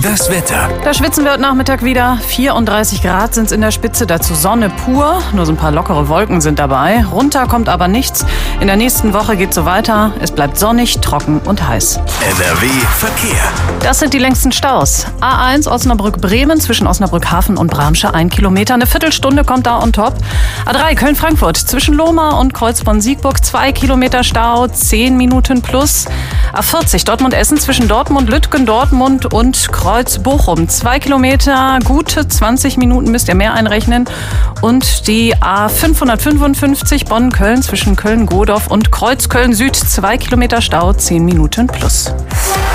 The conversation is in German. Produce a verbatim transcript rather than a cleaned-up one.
Das Wetter. Da schwitzen wir heute Nachmittag wieder. vierunddreißig Grad sind es in der Spitze, dazu Sonne pur. Nur so ein paar lockere Wolken sind dabei. Runter kommt aber nichts. In der nächsten Woche geht es so weiter. Es bleibt sonnig, trocken und heiß. N R W Verkehr. Das sind die längsten Staus. A eins Osnabrück-Bremen zwischen Osnabrück-Hafen und Bramsche ein Kilometer. Eine Viertelstunde kommt da on top. A drei Köln-Frankfurt zwischen Lohmar und Kreuzborn-Siegburg zwei Kilometer Stau, zehn Minuten plus. A vierzig Dortmund-Essen zwischen Dortmund, Lütgen, Dortmund und Kreuz-Bochum. Zwei Kilometer, gute zwanzig Minuten müsst ihr mehr einrechnen. Und die A fünfhundertfünfundfünfzig Bonn-Köln zwischen Köln-Godorf und Kreuz-Köln-Süd. Zwei Kilometer Stau, zehn Minuten plus.